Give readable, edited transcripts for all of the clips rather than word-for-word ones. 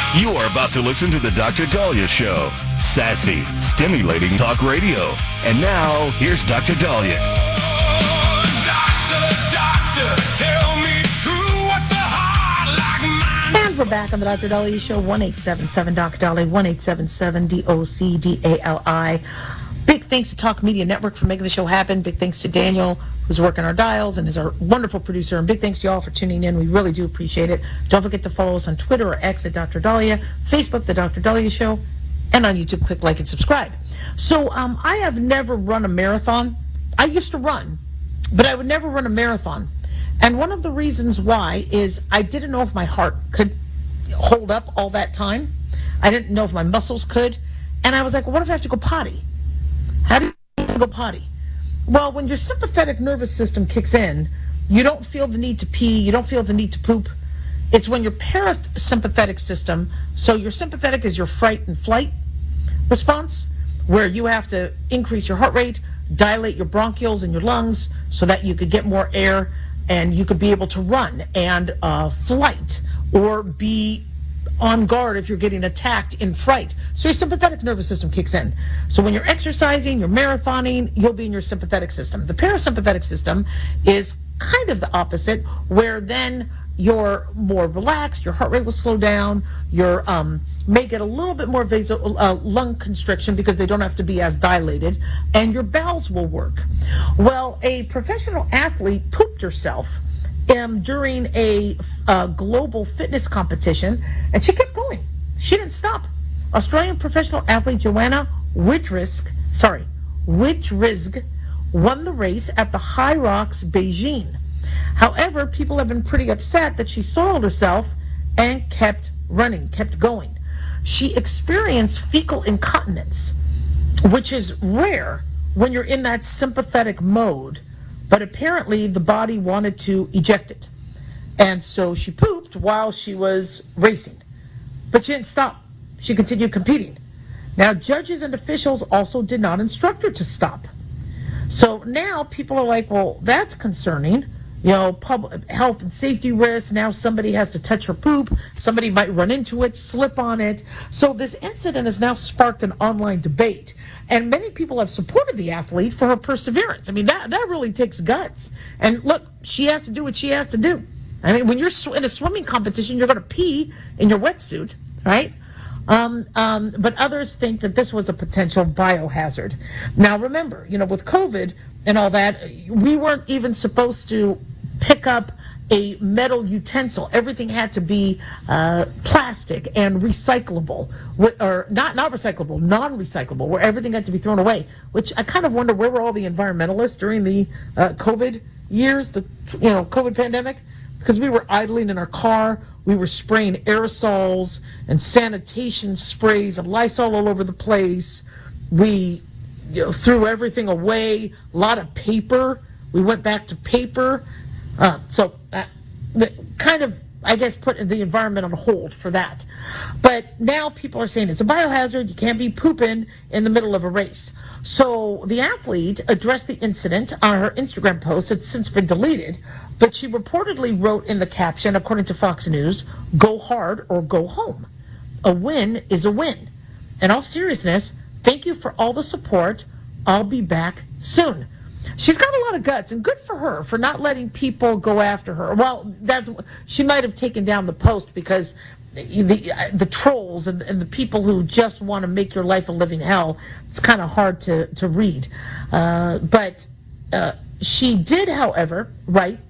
You are about to listen to the Dr. Dahlia Show. Sassy, stimulating talk radio. And now, here's Dr. Dahlia. Doctor, tell me true. What's a heart like mine? And we're back on the Dr. Dahlia Show, 1-877 Dr. Dahlia, 1-877 DOCDALI. Big thanks to Talk Media Network for making the show happen. Big thanks to Daniel, who's working our dials and is our wonderful producer. And big thanks to y'all for tuning in. We really do appreciate it. Don't forget to follow us on Twitter or X at Dr. Dahlia, Facebook, The Dr. Dahlia Show, and on YouTube, click like and subscribe. So I have never run a marathon. I used to run, but I would never run a marathon. And one of the reasons why is I didn't know if my heart could hold up all that time. I didn't know if my muscles could. And I was like, well, what if I have to go potty? How do you go potty? Well, when your sympathetic nervous system kicks in, you don't feel the need to pee, you don't feel the need to poop. It's when your parasympathetic system, so your sympathetic is your fright and flight response, where you have to increase your heart rate, dilate your bronchioles in your lungs so that you could get more air and you could be able to run and flight or be on guard if you're getting attacked in fright. So your sympathetic nervous system kicks in. So when you're exercising, you're marathoning, you'll be in your sympathetic system. The parasympathetic system is kind of the opposite, where then you're more relaxed, your heart rate will slow down, your may get a little bit more lung constriction because they don't have to be as dilated, and your bowels will work. Well, a professional athlete pooped herself during a global fitness competition, and she kept going. She didn't stop. Australian professional athlete Joanna Widrisk won the race at the High Rocks, Beijing. However, people have been pretty upset that she soiled herself and kept running, kept going. She experienced fecal incontinence, which is rare when you're in that sympathetic mode. But apparently the body wanted to eject it. And so she pooped while she was racing. But she didn't stop. She continued competing. Now, judges and officials also did not instruct her to stop. So now people are like, well, that's concerning. You know, public health and safety risks. Now somebody has to touch her poop. Somebody might run into it, slip on it. So this incident has now sparked an online debate. And many people have supported the athlete for her perseverance. I mean, that really takes guts. And look, she has to do what she has to do. I mean, when you're in a swimming competition, you're going to pee in your wetsuit, right? But others think that this was a potential biohazard. Now, remember, you know, with COVID and all that, we weren't even supposed to pick up a metal utensil. Everything had to be plastic and recyclable, or not recyclable, non-recyclable, where everything had to be thrown away, which I kind of wonder, where were all the environmentalists during the COVID years, the COVID pandemic? Because we were idling in our car, we were spraying aerosols and sanitation sprays and Lysol all over the place. We threw everything away, a lot of paper. We went back to paper. So kind of, I guess, put the environment on hold for that. But now people are saying it's a biohazard. You can't be pooping in the middle of a race. So the athlete addressed the incident on her Instagram post. It's since been deleted. But she reportedly wrote in the caption, according to Fox News, "Go hard or go home. A win is a win. In all seriousness, thank you for all the support. I'll be back soon." She's got a lot of guts, and good for her for not letting people go after her. Well, she might have taken down the post because the trolls and the people who just want to make your life a living hell, it's kind of hard to read. But she did, however, write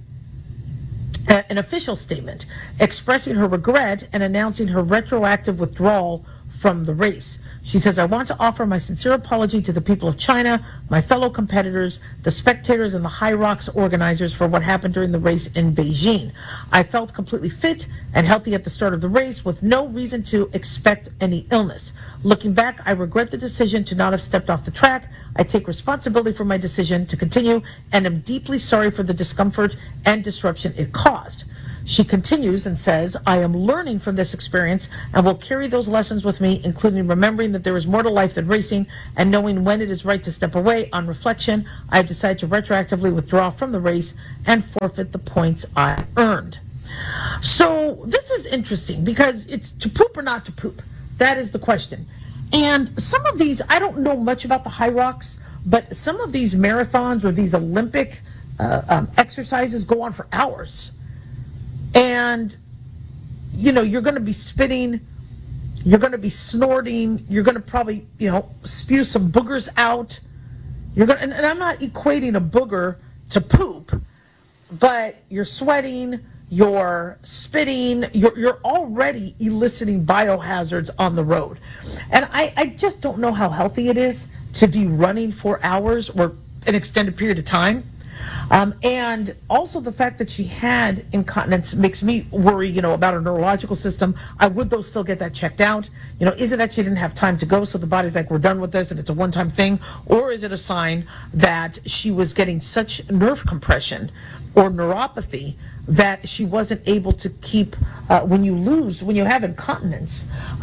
an official statement expressing her regret and announcing her retroactive withdrawal from the race. She says, "I want to offer my sincere apology to the people of China, my fellow competitors, the spectators, and the High Rocks organizers for what happened during the race in Beijing. I felt completely fit and healthy at the start of the race with no reason to expect any illness. Looking back, I regret the decision to not have stepped off the track. I take responsibility for my decision to continue and am deeply sorry for the discomfort and disruption it caused." She continues and says, "I am learning from this experience and will carry those lessons with me, including remembering that there is more to life than racing and knowing when it is right to step away. On reflection, I have decided to retroactively withdraw from the race and forfeit the points I earned." So this is interesting because it's to poop or not to poop. That is the question. And some of these, I don't know much about the High Rocks, but some of these marathons or these Olympic exercises go on for hours. And, you know, you're going to be spitting, you're going to be snorting, you're going to probably, you know, spew some boogers out. You're going, and I'm not equating a booger to poop, but you're sweating, you're spitting, you're already eliciting biohazards on the road. And I just don't know how healthy it is to be running for hours or an extended period of time. And also the fact that she had incontinence makes me worry, you know, about her neurological system. Would those still get that checked out? You know, is it that she didn't have time to go, so the body's like, we're done with this and it's a one-time thing? Or is it a sign that she was getting such nerve compression or neuropathy that she wasn't able to keep, when you have incontinence,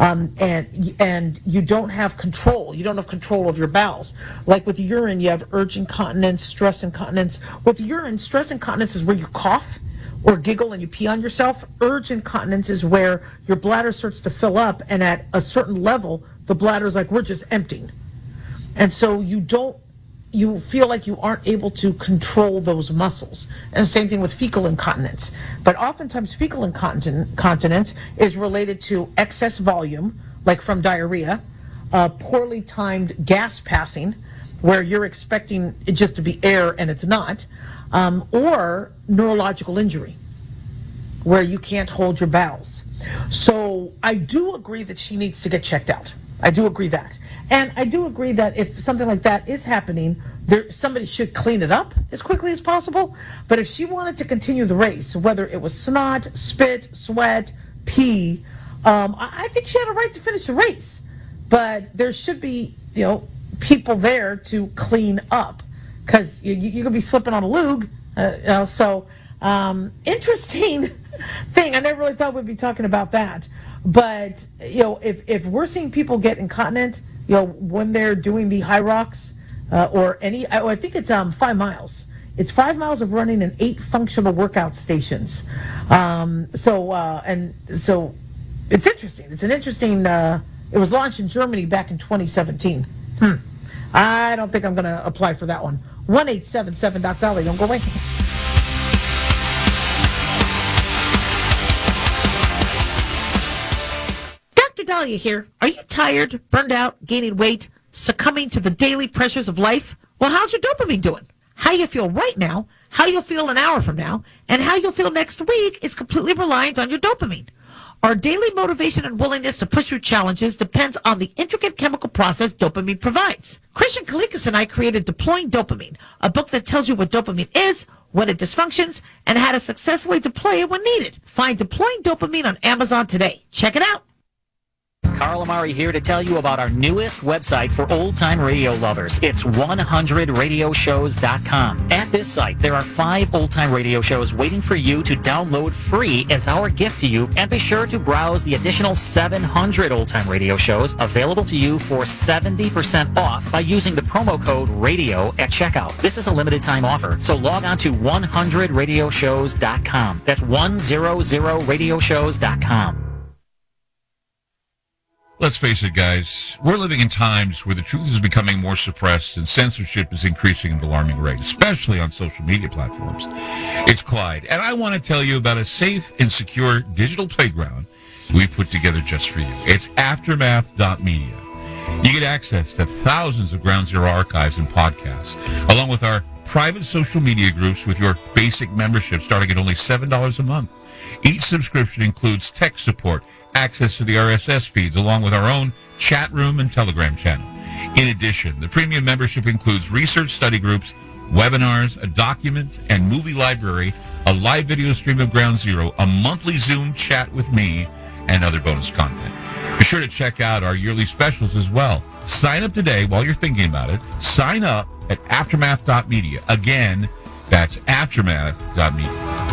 and you don't have control of your bowels. Like with urine, you have urge incontinence, stress incontinence. With urine, stress incontinence is where you cough or giggle and you pee on yourself. Urge incontinence is where your bladder starts to fill up, and at a certain level, the bladder is like, we're just emptying. And so you feel like you aren't able to control those muscles. And the same thing with fecal incontinence. But oftentimes fecal incontinence is related to excess volume, like from diarrhea, poorly timed gas passing, where you're expecting it just to be air and it's not, or neurological injury, where you can't hold your bowels. So I do agree that she needs to get checked out. I do agree that. And I do agree that if something like that is happening, somebody should clean it up as quickly as possible. But if she wanted to continue the race, whether it was snot, spit, sweat, pee, I think she had a right to finish the race. But there should be, you know, people there to clean up, because you could be slipping on a lug. Interesting thing. I never really thought we'd be talking about that. But, you know, if we're seeing people get incontinent, you know, when they're doing the High Rocks, or I think it's 5 miles. It's 5 miles of running and 8 functional workout stations. So it's interesting. It's an interesting, it was launched in Germany back in 2017. I don't think I'm going to apply for that one. 1-877-DOC-DOLLY. Don't go away. Dahlia here. Are you tired, burned out, gaining weight, succumbing to the daily pressures of life? Well, how's your dopamine doing? How you feel right now, how you'll feel an hour from now, and how you'll feel next week is completely reliant on your dopamine. Our daily motivation and willingness to push through challenges depends on the intricate chemical process dopamine provides. Christian Kalikas and I created Deploying Dopamine, a book that tells you what dopamine is, when it dysfunctions, and how to successfully deploy it when needed. Find Deploying Dopamine on Amazon today. Check it out. Carl Amari here to tell you about our newest website for old-time radio lovers. It's 100radioshows.com. At this site, there are 5 old-time radio shows waiting for you to download free as our gift to you, and be sure to browse the additional 700 old-time radio shows available to you for 70% off by using the promo code RADIO at checkout. This is a limited-time offer, so log on to 100radioshows.com. That's 100radioshows.com. Let's face it, guys, we're living in times where the truth is becoming more suppressed and censorship is increasing at an alarming rate, especially on social media platforms. It's Clyde, and I want to tell you about a safe and secure digital playground we've put together just for you. It's Aftermath.media. You get access to thousands of Ground Zero archives and podcasts, along with our private social media groups with your basic membership starting at only $7 a month. Each subscription includes tech support, access to the RSS feeds, along with our own chat room and Telegram channel. In addition, the premium membership includes research study groups, webinars, a document and movie library, a live video stream of Ground Zero, a monthly Zoom chat with me, and other bonus content. Be sure to check out our yearly specials as well. Sign up today while you're thinking about it. Sign up at Aftermath.media. Again, that's Aftermath.media.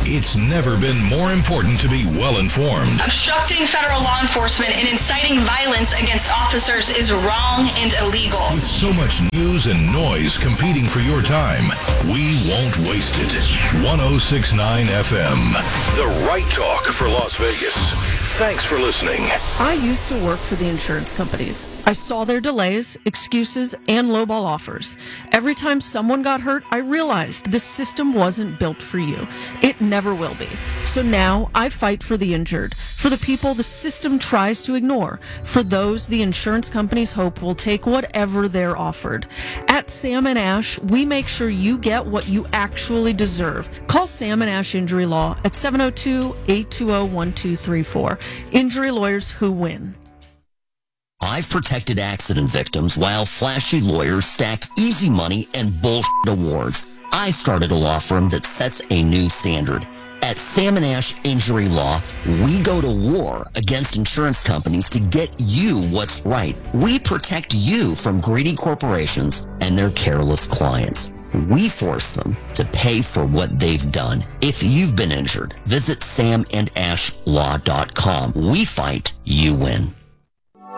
It's never been more important to be well informed. Obstructing federal law enforcement and inciting violence against officers is wrong and illegal. With so much news and noise competing for your time, we won't waste it. 106.9 FM, the right talk for Las Vegas. Thanks for listening. I used to work for the insurance companies. I saw their delays, excuses, and lowball offers. Every time someone got hurt, I realized this system wasn't built for you. It never will be. So now I fight for the injured, for the people the system tries to ignore, for those the insurance companies hope will take whatever they're offered. At Sam & Ash, we make sure you get what you actually deserve. Call Sam & Ash Injury Law at 702-820-1234. Injury lawyers who win. I've protected accident victims while flashy lawyers stack easy money and bullshit awards. I started a law firm that sets a new standard. At Sam & Ash Injury Law, we go to war against insurance companies to get you what's right. We protect you from greedy corporations and their careless clients. We force them to pay for what they've done. If you've been injured, visit samandashlaw.com. We fight, you win.